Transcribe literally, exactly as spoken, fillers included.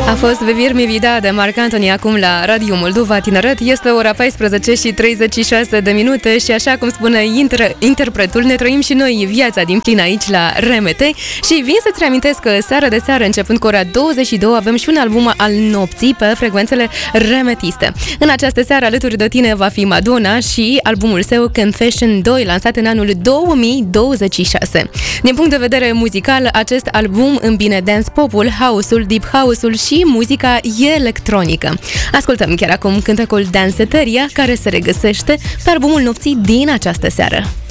A fost Vivir mi vida de Marc Anthony acum la Radio Moldova Tineret. Este ora paisprezece și treizeci și șase de minute și așa cum spune inter- interpretul, ne trăim și noi viața din plin aici la R M T și vin să-ți reamintesc că seara de seară, începând cu ora douăzeci și două, avem și un album al nopții pe frecvențele remetiste. În această seară alături de tine va fi Madonna și albumul său Confession doi, lansat în anul două mii douăzeci și șase. Din punct de vedere muzical, acest album îmbine dance pop-ul, house-ul, deep house-ul și muzica electronică. Ascultăm chiar acum cântecul Danceteria, care se regăsește pe albumul nopții din această seară.